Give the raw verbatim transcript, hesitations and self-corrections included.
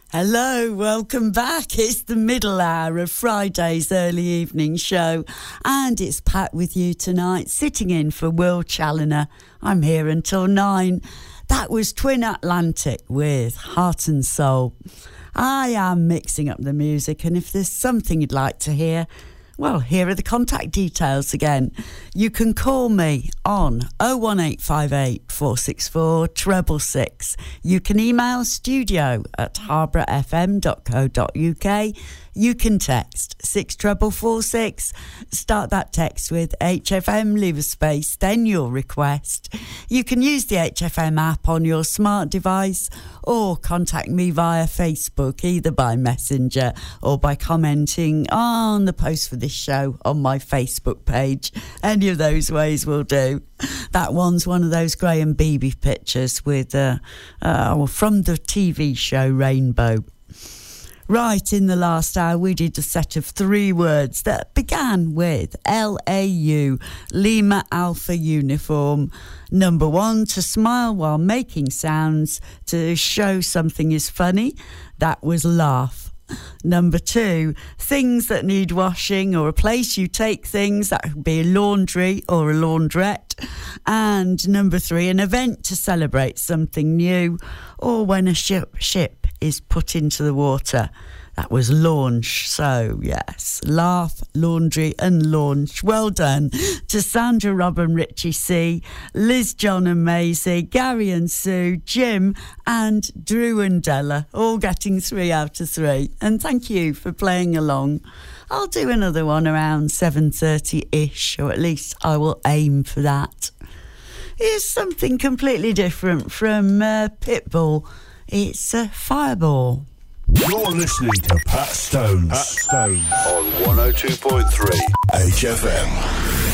Hello, welcome back. It's the middle hour of Friday's early evening show, and it's Pat with you tonight, sitting in for Will Challoner. I'm here until nine. That was Twin Atlantic with Heart and Soul. I am mixing up the music, and if there's something you'd like to hear, well, here are the contact details again. You can call me on oh one eight five eight, four six four, six six six. You can email studio at harborough f m dot co dot u k. You can text six four four four six. Start that text with H F M, leave a space, then your request. You can use the H F M app on your smart device or contact me via Facebook, either by Messenger or by commenting on the post for this show on my Facebook page. Any of those ways will do. That one's one of those Graham Beebe pictures with uh, uh, from the T V show Rainbow. Right, in the last hour, we did a set of three words that began with L A U, Lima Alpha Uniform. Number one, to smile while making sounds to show something is funny. That was laugh. Number two, things that need washing or a place you take things. That could be a laundry or a laundrette. And number three, an event to celebrate something new or when a ship ship is put into the water. That was launch. So yes, laugh, laundry and launch. Well done to Sandra, Rob and Richie C, Liz, John and Maisie, Gary and Sue, Jim and Drew and Della, all getting three out of three. And thank you for playing along. I'll do another one around seven thirty-ish, or at least I will aim for that. Here's something completely different from uh, Pitbull. It's a Fireball. You're listening to Pat Stones. Pat Stones on one oh two point three H F M.